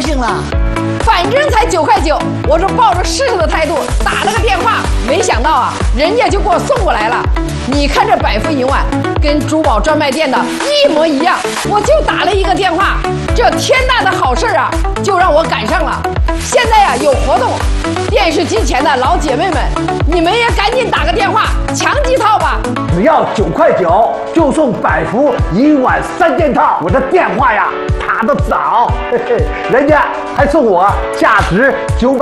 兴了。 反正才9块9，我这抱着试试的态度打了个电话，没想到啊，人家就给我送过来了。你看这百福银碗跟珠宝专卖店的一模一样，我就打了一个电话，这天大的好事啊，就让我赶上了。现在呀有活动，电视机前的老姐妹们，你们也赶紧打个电话抢几套吧。 只要9块9就送百福银碗3件套。我的电话呀打得早，嘿嘿，人家还送我价值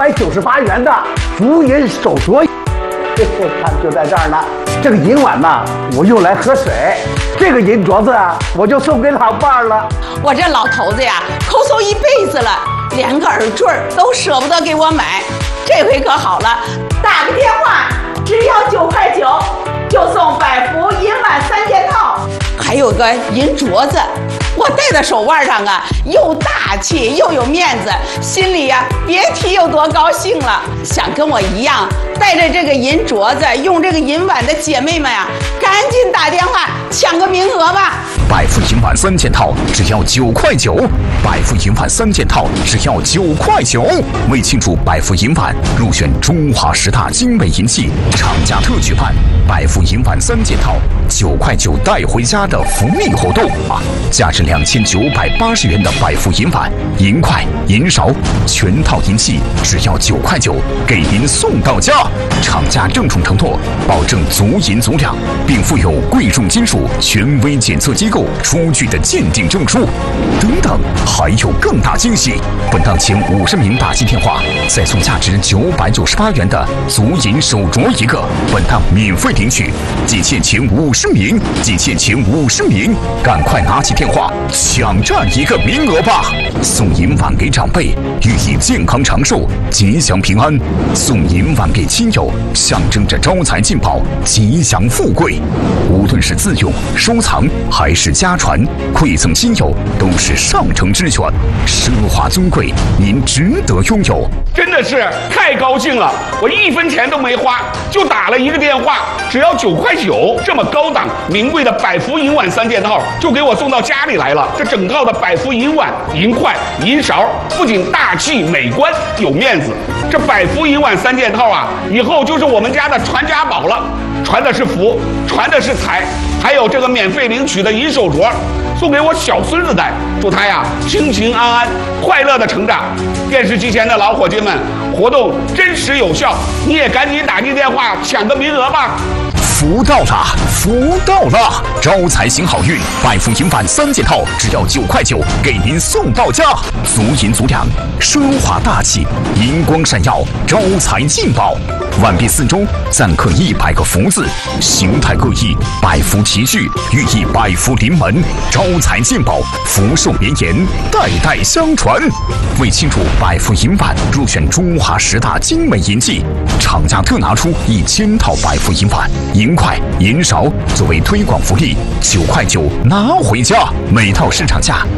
998元的福银手镯。嘿嘿，看就在这儿呢。这个银碗呢，我用来喝水；这个银镯子啊，我就送给老伴儿了。 我这老头子呀，抠搜一辈子了，连个耳坠都舍不得给我买。这回可好了，打个电话，只要9块9，就送百福银碗3件套，还有个银镯子。我戴在手腕上啊，又大气又有面子，心里呀别提有多高兴了。想跟我一样带着这个银镯子，用这个银碗的姐妹们啊，赶紧打电话抢个名额吧！ 百福银碗3件套只要9块9，百福银碗3件套只要9块9。为庆祝百福银碗入选中华10大精美银器，厂家特举办百福银碗3件套9块9带回家的福利活动啊！价值2980元的百福银碗、银筷、银勺全套银器只要9块9，给您送到家。厂家郑重承诺，保证足银足量，并附有贵重金属权威检测机构出具的鉴定证书。等等，还有更大惊喜！本档前50名打进电话，再送价值998元的足银手镯一个，本档免费领取。仅限前50名，仅限前50名，赶快拿起电话抢占一个名额吧！送银碗给长辈，寓意健康长寿、吉祥平安；送银碗给亲友，象征着招财进宝、吉祥富贵。无论是自用、收藏还是家传，馈赠亲友都是上乘之选，奢华尊贵，您值得拥有。 真的是太高兴了！我1分钱都没花，就打了一个电话，只要9块9，这么高档名贵的百福银碗3件套就给我送到家里来了。这整套的百福银碗、银筷、银勺，不仅大气美观有面子，这百福银碗3件套啊，以后就是我们家的传家宝了。传的是福，传的是财，还有这个免费领取的银手镯，送给我小孙子戴，祝他呀平平安安、快乐的成长。电视机前的老伙计们，活动真实有效，你也赶紧打进电话抢个名额吧！ 福到了，福到了！招财行好运，百福银碗3件套只要9块9，给您送到家。足银足量，奢华大气，银光闪耀，招财进宝。碗壁四周錾刻100个福字，形态各异，百福齐聚，寓意百福临门，招财进宝，福寿绵延，代代相传。为庆祝百福银碗入选中华10大精美银器，厂家特拿出1000套百福银碗、银筷、银勺作为推广福利，9块9拿回家，每套市场价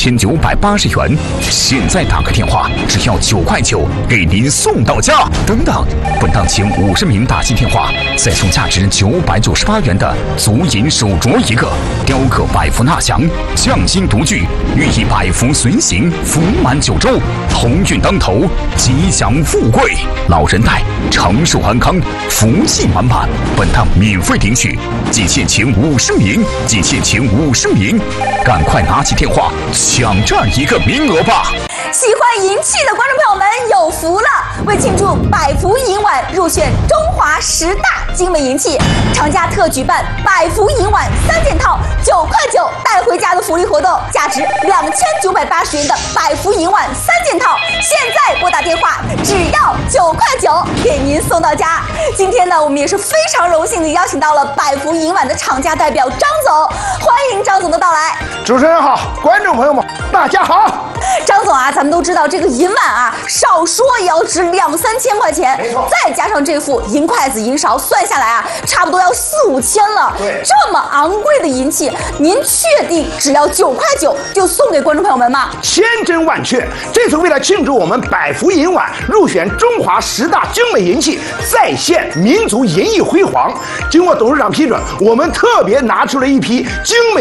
2980元。现在打个电话，只要9块9，给您送到家。等等，本档前50名打进电话，再送价值998元的足银手镯一个，雕刻百福纳祥，匠心独具，寓意百福随行，福满9州，鸿运当头，吉祥富贵。老人戴，长寿安康，福气满满。本档免费领取，仅限前50名，仅限前50名，赶快拿起电话抢占一个名额吧！ 喜欢银器的观众朋友们有福了！为庆祝百福银碗入选中华10大精美银器，厂家特举办百福银碗3件套9块9带回家的福利活动，价值2980元的百福银碗3件套，现在拨打电话，只要9块9，给您送到家。今天呢，我们也是非常荣幸的邀请到了百福银碗的厂家代表张总，欢迎张总的到来。 主持人好，观众朋友们，大家好。 张总啊，咱们都知道这个银碗啊，少说也要值2、3千块钱，再加上这副银筷子、银勺，算下来啊，差不多要4、5千了。 对， 这么昂贵的银器，您确定只要9块9就送给观众朋友们吗？ 千真万确！这次为了庆祝我们百福银碗入选中华10大精美银器，再现民族银艺辉煌，经过董事长批准，我们特别拿出了一批精美